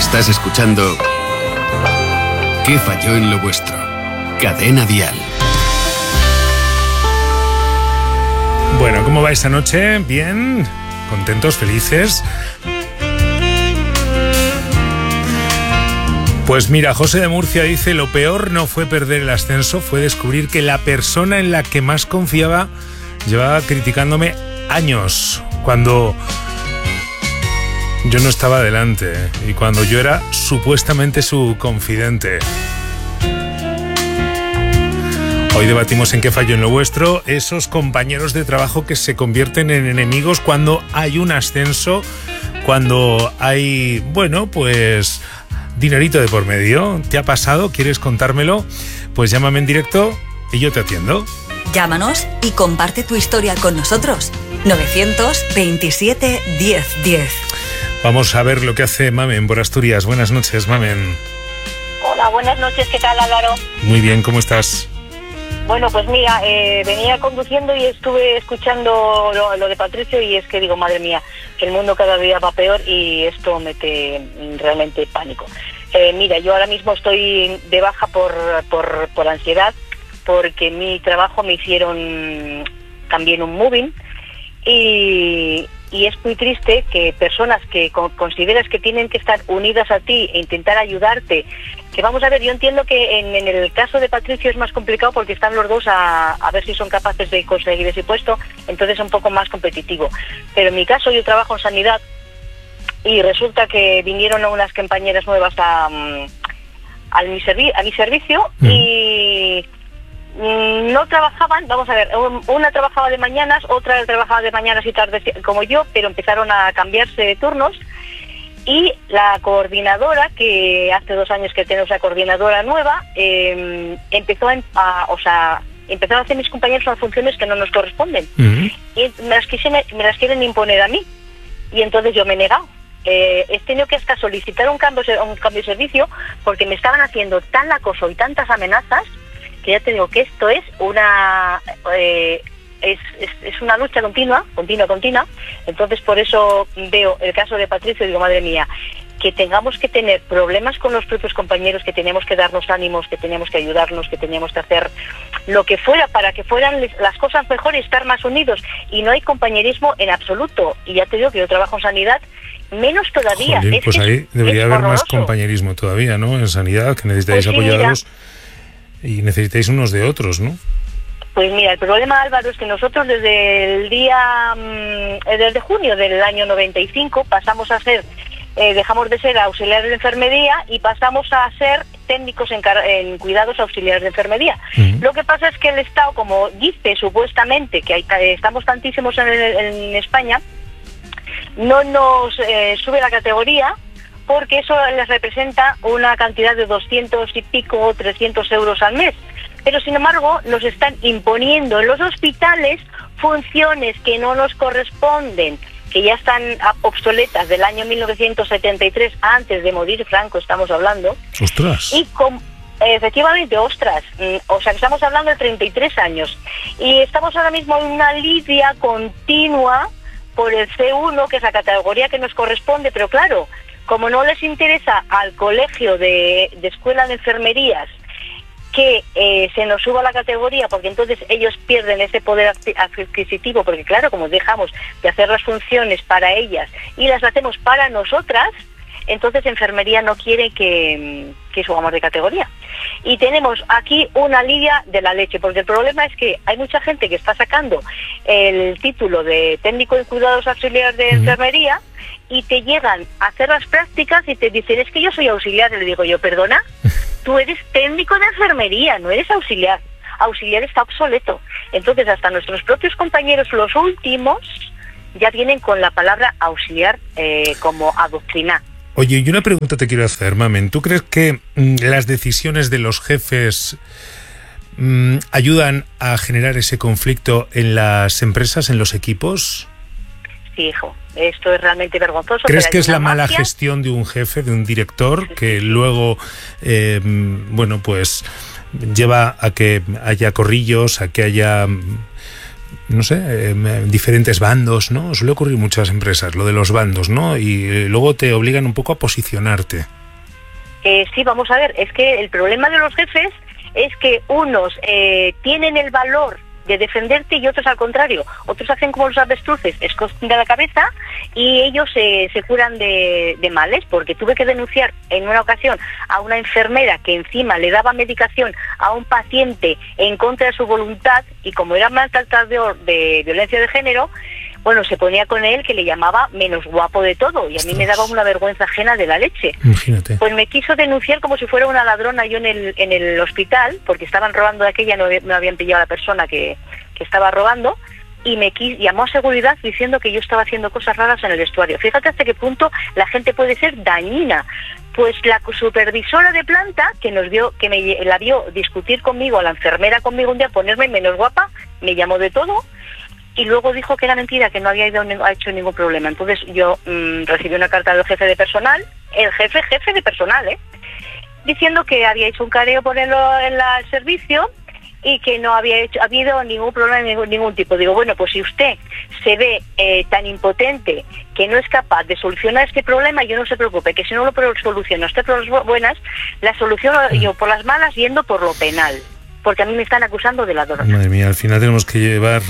Estás escuchando ¿Qué falló en lo vuestro? Cadena Dial. Bueno, ¿cómo va esta noche? ¿Bien? ¿Contentos? ¿Felices? Pues mira, José de Murcia dice: lo peor no fue perder el ascenso, fue descubrir que la persona en la que más confiaba llevaba criticándome años, cuando yo no estaba delante y cuando yo era supuestamente su confidente. Hoy debatimos en qué falló en lo vuestro, esos compañeros de trabajo que se convierten en enemigos cuando hay un ascenso, cuando hay, bueno, pues dinerito de por medio. ¿Te ha pasado? ¿Quieres contármelo? Pues llámame en directo y yo te atiendo. Llámanos y comparte tu historia con nosotros. 927 10 10. Vamos a ver lo que hace Mamen por Asturias. Buenas noches, Mamen. Hola, buenas noches. ¿Qué tal, Álvaro? Muy bien, ¿cómo estás? Bueno, pues mira, venía conduciendo y estuve escuchando lo de Patricio y es que digo, madre mía, que el mundo cada día va peor y esto mete realmente pánico. Mira, yo ahora mismo estoy de baja por ansiedad, porque en mi trabajo me hicieron también un moving y es muy triste que personas que consideras que tienen que estar unidas a ti e intentar ayudarte, que vamos a ver, yo entiendo que en el caso de Patricio es más complicado porque están los dos a ver si son capaces de conseguir ese puesto, entonces es un poco más competitivo. Pero en mi caso yo trabajo en sanidad y resulta que vinieron unas compañeras nuevas a mi servicio y no trabajaban, vamos a ver, una trabajaba de mañanas, otra trabajaba de mañanas y tardes como yo, pero empezaron a cambiarse de turnos y la coordinadora, que hace 2 años que tenemos la coordinadora nueva, empezó a hacer mis compañeros unas funciones que no nos corresponden y me las quieren imponer a mí y entonces yo me he negado. He tenido que hasta solicitar un cambio de servicio porque me estaban haciendo tan acoso y tantas amenazas que ya te digo que esto es una es una lucha continua. Entonces por eso veo el caso de Patricio y digo, madre mía, que tengamos que tener problemas con los propios compañeros, que tenemos que darnos ánimos, que tenemos que ayudarnos, que teníamos que hacer lo que fuera para que fueran las cosas mejor y estar más unidos. Y no hay compañerismo en absoluto. Y ya te digo que yo trabajo en sanidad, menos todavía. Jolín, pues ahí debería haber más compañerismo todavía, ¿no? En sanidad, que necesitáis pues sí, apoyaros y necesitáis unos de otros, ¿no? Pues mira, el problema, Álvaro, es que nosotros desde junio del año 95 pasamos a ser, dejamos de ser auxiliares de enfermería y pasamos a ser técnicos en cuidados auxiliares de enfermería. Lo que pasa es que el Estado, como dice supuestamente que estamos tantísimos en España, no nos sube la categoría porque eso les representa una cantidad de 200 y pico o 300 euros al mes. Pero sin embargo nos están imponiendo en los hospitales funciones que no nos corresponden, que ya están obsoletas del año 1973, antes de morir Franco estamos hablando. ¡Ostras! Y efectivamente, ostras, o sea que estamos hablando de 33 años. Y estamos ahora mismo en una lidia continua por el C1, que es la categoría que nos corresponde, pero claro, como no les interesa al colegio de escuela de enfermerías que se nos suba la categoría, porque entonces ellos pierden ese poder adquisitivo, porque claro, como dejamos de hacer las funciones para ellas y las hacemos para nosotras, entonces enfermería no quiere que subamos de categoría. Y tenemos aquí una lidia de la leche, porque el problema es que hay mucha gente que está sacando el título de técnico de cuidados auxiliares de enfermería y te llegan a hacer las prácticas y te dicen, es que yo soy auxiliar. Y le digo yo, perdona, tú eres técnico de enfermería, no eres auxiliar. Auxiliar está obsoleto. Entonces hasta nuestros propios compañeros, los últimos, ya vienen con la palabra auxiliar como adoctrinar. Oye, y una pregunta te quiero hacer, Mamen. ¿Tú crees que las decisiones de los jefes ayudan a generar ese conflicto en las empresas, en los equipos? Sí, hijo. Esto es realmente vergonzoso. ¿Crees que es la mala gestión de un jefe, de un director, que luego, bueno, pues lleva a que haya corrillos, a que haya, no sé, diferentes bandos, ¿no? Suele ocurrir en muchas empresas, lo de los bandos, ¿no? Y luego te obligan un poco a posicionarte. Sí, vamos a ver, es que el problema de los jefes es que unos tienen el valor de defenderte y otros al contrario. Otros hacen como los avestruces, esconden de la cabeza y ellos se curan de males, porque tuve que denunciar en una ocasión a una enfermera que encima le daba medicación a un paciente en contra de su voluntad, y como era maltratador de violencia de género, bueno, se ponía con él que le llamaba menos guapo de todo, y a mí me daba una vergüenza ajena de la leche. Imagínate. Pues me quiso denunciar como si fuera una ladrona yo en el hospital, porque estaban robando de aquella, no habían pillado a la persona que estaba robando, y llamó a seguridad diciendo que yo estaba haciendo cosas raras en el vestuario. Fíjate hasta qué punto la gente puede ser dañina. Pues la supervisora de planta, que la vio discutir conmigo, a la enfermera conmigo un día, ponerme menos guapa, me llamó de todo, y luego dijo que era mentira, que no había hecho ningún problema. Entonces yo recibí una carta del jefe de personal, el jefe de personal, diciendo que había hecho un careo ponerlo en el servicio y que no había habido ningún problema de ningún tipo. Digo, bueno, pues si usted se ve tan impotente que no es capaz de solucionar este problema, yo no se preocupe, que si no lo soluciono usted por las buenas, la soluciono yo por las malas, yendo por lo penal. Porque a mí me están acusando de ladrona. Madre mía, al final tenemos que llevar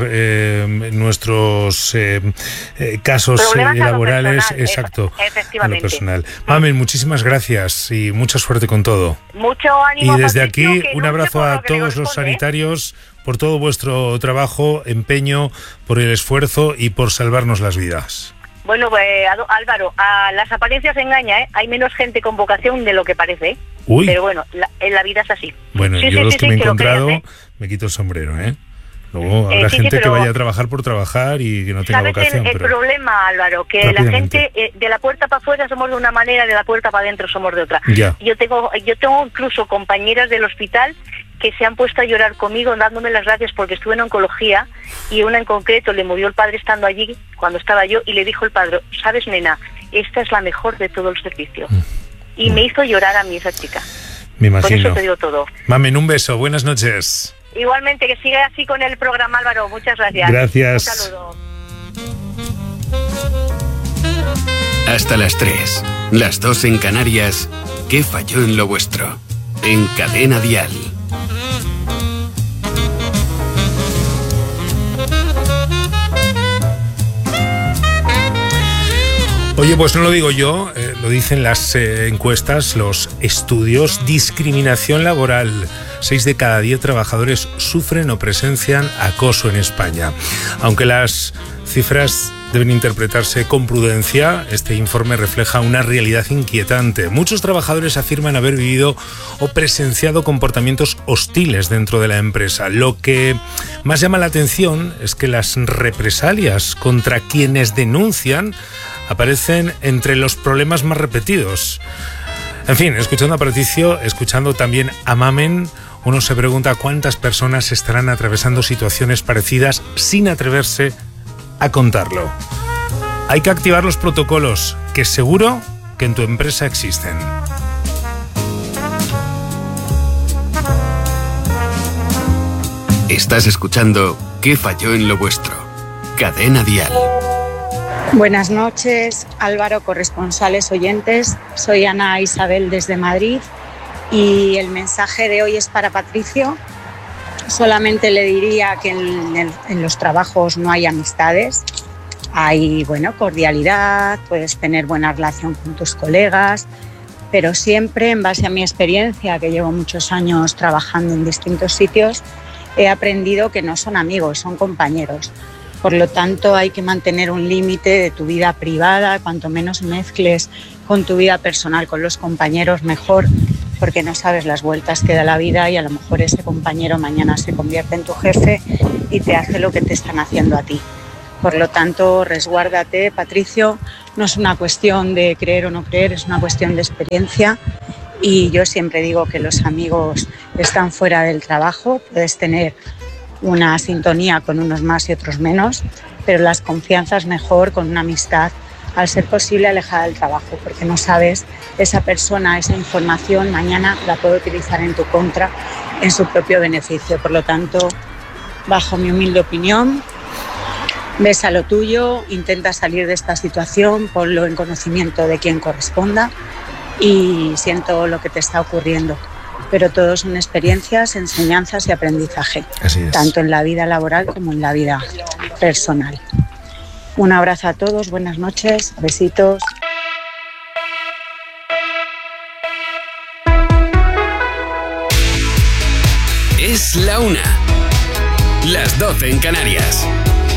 nuestros casos laborales, exacto, a lo personal. Mamen, muchísimas gracias y mucha suerte con todo. Mucho ánimo. Y desde aquí, un abrazo a todos los sanitarios por todo vuestro trabajo, empeño, por el esfuerzo y por salvarnos las vidas. Bueno, pues, Álvaro, a las apariencias engaña, Hay menos gente con vocación de lo que parece, Uy. Pero bueno, en la vida es así. Bueno, yo los que me he encontrado, me quito el sombrero, Luego habrá gente que vaya a trabajar por trabajar y que no tenga vocación. El problema, Álvaro, que la gente de la puerta para afuera somos de una manera, de la puerta para adentro somos de otra. Ya. Yo tengo incluso compañeras del hospital que se han puesto a llorar conmigo, dándome las gracias porque estuve en oncología, y una en concreto le murió el padre estando allí cuando estaba yo, y le dijo el padre, sabes, nena, esta es la mejor de todo el servicio. Y me hizo llorar a mí esa chica. Me imagino. Por eso te digo todo. Mamen, un beso, buenas noches. Igualmente, que siga así con el programa, Álvaro. Muchas gracias. Gracias. Un saludo. Hasta las 3, las 2 en Canarias. ¿Qué falló en lo vuestro? En Cadena Dial. Oye, pues no lo digo yo, lo dicen las encuestas, los estudios. Discriminación laboral. 6 de cada 10 trabajadores sufren o presencian acoso en España. Aunque las cifras deben interpretarse con prudencia, este informe refleja una realidad inquietante. Muchos trabajadores afirman haber vivido o presenciado comportamientos hostiles dentro de la empresa. Lo que más llama la atención es que las represalias contra quienes denuncian aparecen entre los problemas más repetidos. En fin, escuchando a Patricio, escuchando también a Mamen, uno se pregunta cuántas personas estarán atravesando situaciones parecidas sin atreverse a contarlo. Hay que activar los protocolos, que seguro que en tu empresa existen. Estás escuchando ¿Qué falló en lo vuestro? Cadena Dial. Buenas noches, Álvaro, corresponsales oyentes. Soy Ana Isabel desde Madrid y el mensaje de hoy es para Patricio. Solamente le diría que en los trabajos no hay amistades, hay cordialidad, puedes tener buena relación con tus colegas, pero siempre, en base a mi experiencia, que llevo muchos años trabajando en distintos sitios, he aprendido que no son amigos, son compañeros. Por lo tanto, hay que mantener un límite de tu vida privada, cuanto menos mezcles con tu vida personal, con los compañeros, mejor, porque no sabes las vueltas que da la vida y a lo mejor ese compañero mañana se convierte en tu jefe y te hace lo que te están haciendo a ti. Por lo tanto, resguárdate, Patricio. No es una cuestión de creer o no creer, es una cuestión de experiencia. Y yo siempre digo que los amigos están fuera del trabajo, puedes tener una sintonía con unos más y otros menos, pero las confianzas mejor con una amistad, al ser posible alejada del trabajo, porque no sabes, esa persona, esa información mañana la puede utilizar en tu contra, en su propio beneficio. Por lo tanto, bajo mi humilde opinión, ves a lo tuyo, intenta salir de esta situación, ponlo en conocimiento de quien corresponda y siento lo que te está ocurriendo. Pero todo son experiencias, enseñanzas y aprendizaje, Así es. tanto en la vida laboral como en la vida personal. Un abrazo a todos, buenas noches, besitos. Es la 1. Las 12 en Canarias.